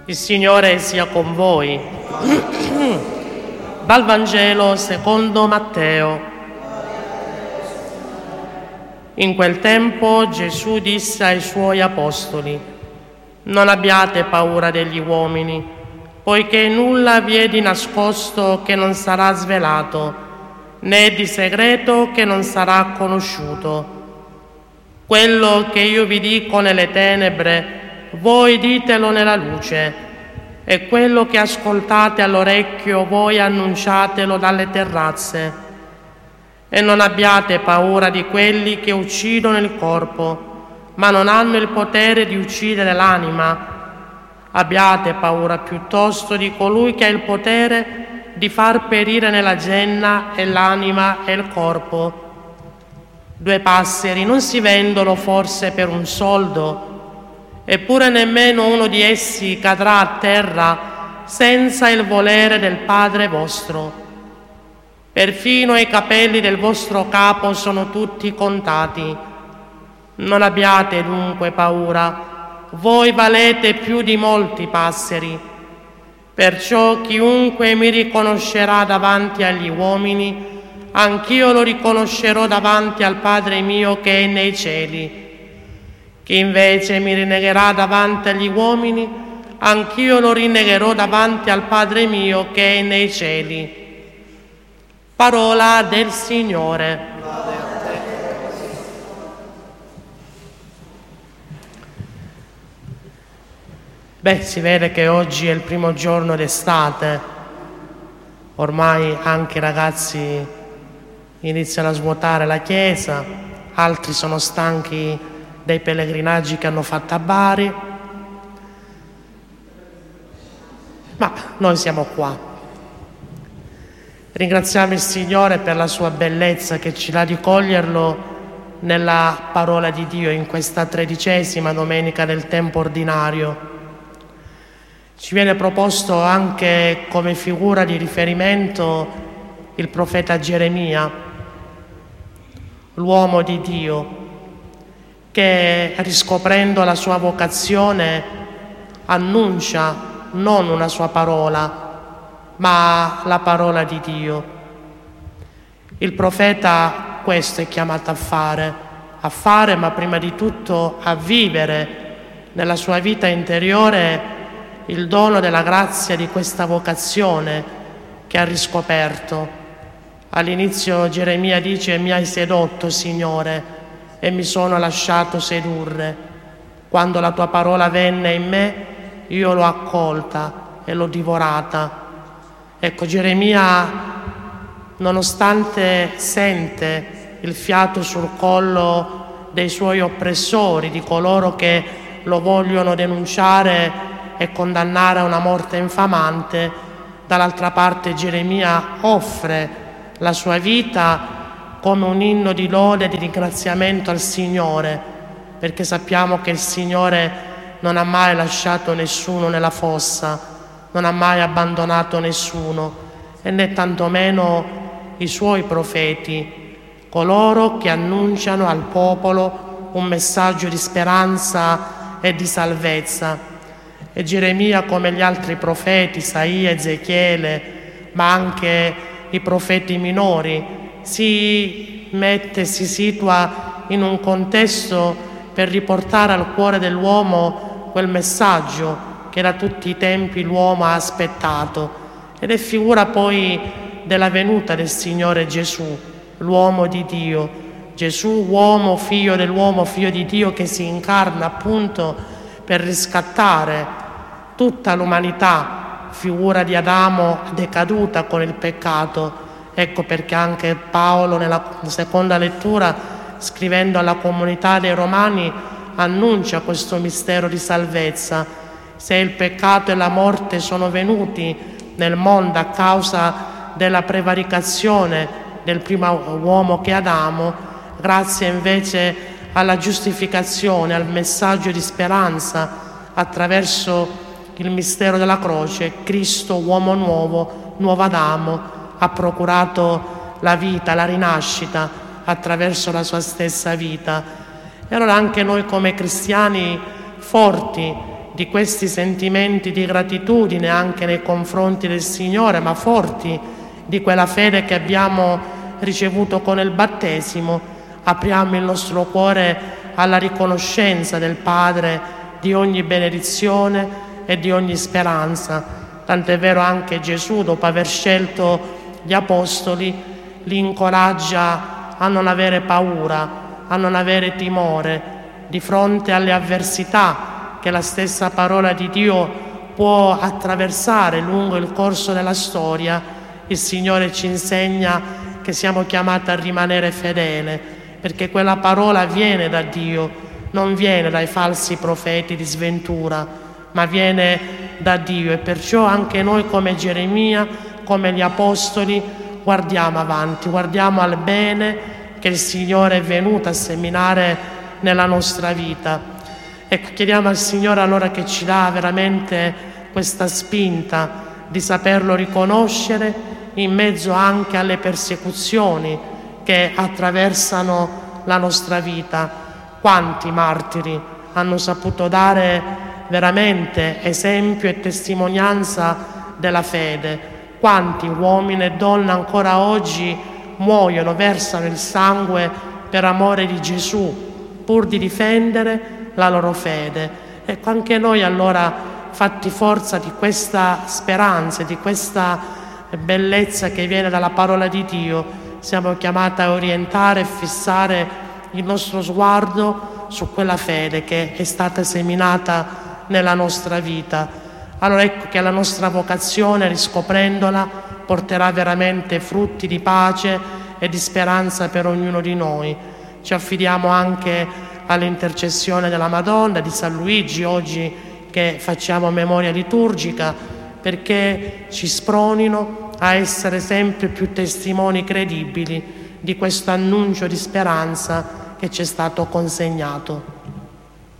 Il Signore sia con voi. Dal Vangelo secondo Matteo. In quel tempo Gesù disse ai suoi apostoli: non abbiate paura degli uomini, poiché nulla vi è di nascosto che non sarà svelato, né di segreto che non sarà conosciuto. Quello che io vi dico nelle tenebre, voi ditelo nella luce, e quello che ascoltate all'orecchio, voi annunciatelo dalle terrazze. E non abbiate paura di quelli che uccidono il corpo, ma non hanno il potere di uccidere l'anima. Abbiate paura piuttosto di colui che ha il potere di far perire nella genna e l'anima e il corpo. 2 passeri non si vendono forse per un soldo? Eppure nemmeno uno di essi cadrà a terra senza il volere del Padre vostro. Perfino i capelli del vostro capo sono tutti contati. Non abbiate dunque paura, voi valete più di molti passeri. Perciò chiunque mi riconoscerà davanti agli uomini, anch'io lo riconoscerò davanti al Padre mio che è nei cieli. Chi invece mi rinnegherà davanti agli uomini, anch'io lo rinnegherò davanti al Padre mio che è nei cieli. Parola del Signore. Si vede che oggi è il primo giorno d'estate. Ormai anche i ragazzi iniziano a svuotare la chiesa, altri sono stanchi dei pellegrinaggi che hanno fatto a Bari, ma noi siamo qua. Ringraziamo il Signore per la sua bellezza che ci dà di coglierlo nella parola di Dio in questa 13ª domenica del tempo ordinario. Ci viene proposto anche come figura di riferimento il profeta Geremia, l'uomo di Dio, che riscoprendo la sua vocazione annuncia non una sua parola, ma la parola di Dio. Il profeta questo è chiamato a fare, ma prima di tutto a vivere nella sua vita interiore il dono della grazia di questa vocazione che ha riscoperto. All'inizio Geremia dice: mi hai sedotto, Signore, e mi sono lasciato sedurre. Quando la tua parola venne in me, io l'ho accolta e l'ho divorata. Ecco, Geremia, nonostante sente il fiato sul collo dei suoi oppressori, di coloro che lo vogliono denunciare e condannare a una morte infamante, dall'altra parte Geremia offre la sua vita come un inno di lode e di ringraziamento al Signore, perché sappiamo che il Signore non ha mai lasciato nessuno nella fossa, non ha mai abbandonato nessuno, e né tantomeno i suoi profeti, coloro che annunciano al popolo un messaggio di speranza e di salvezza. E Geremia, come gli altri profeti, Isaia, Ezechiele, ma anche i profeti minori, si situa in un contesto per riportare al cuore dell'uomo quel messaggio che da tutti i tempi l'uomo ha aspettato, ed è figura poi della venuta del Signore Gesù, l'uomo di Dio. Gesù, uomo, figlio dell'uomo, figlio di Dio, che si incarna appunto per riscattare tutta l'umanità, figura di Adamo decaduta con il peccato. Ecco perché anche Paolo nella seconda lettura, scrivendo alla comunità dei Romani, annuncia questo mistero di salvezza. Se il peccato e la morte sono venuti nel mondo a causa della prevaricazione del primo uomo che è Adamo, grazie invece alla giustificazione, al messaggio di speranza attraverso il mistero della croce, Cristo, uomo nuovo, nuovo Adamo, ha procurato la vita, la rinascita attraverso la sua stessa vita. E allora anche noi come cristiani forti di questi sentimenti di gratitudine anche nei confronti del Signore, ma forti di quella fede che abbiamo ricevuto con il battesimo, apriamo il nostro cuore alla riconoscenza del Padre di ogni benedizione e di ogni speranza. Tant'è vero anche Gesù, dopo aver scelto gli apostoli, li incoraggia a non avere paura, a non avere timore di fronte alle avversità che la stessa parola di Dio può attraversare lungo il corso della storia. Il Signore ci insegna che siamo chiamati a rimanere fedeli, perché quella parola viene da Dio, non viene dai falsi profeti di sventura, ma viene da Dio. E perciò anche noi, come Geremia, come gli apostoli, guardiamo avanti, guardiamo al bene che il Signore è venuto a seminare nella nostra vita. E chiediamo al Signore allora che ci dà veramente questa spinta di saperlo riconoscere in mezzo anche alle persecuzioni che attraversano la nostra vita. Quanti martiri hanno saputo dare veramente esempio e testimonianza della fede? Quanti uomini e donne ancora oggi muoiono, versano il sangue per amore di Gesù, pur di difendere la loro fede. Ecco, anche noi allora, fatti forza di questa speranza, di questa bellezza che viene dalla parola di Dio, siamo chiamati a orientare e fissare il nostro sguardo su quella fede che è stata seminata nella nostra vita. Allora ecco che la nostra vocazione, riscoprendola, porterà veramente frutti di pace e di speranza per ognuno di noi. Ci affidiamo anche all'intercessione della Madonna, di San Luigi, oggi che facciamo memoria liturgica, perché ci spronino a essere sempre più testimoni credibili di questo annuncio di speranza che ci è stato consegnato.